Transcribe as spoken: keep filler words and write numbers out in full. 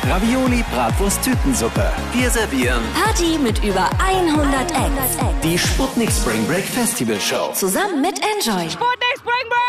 Ravioli, Bratwurst, Tütensuppe. Wir servieren Party mit über hundert Acts. die Sputnik Spring Break Festival Show. Zusammen mit Enjoy. Sputnik Spring Break!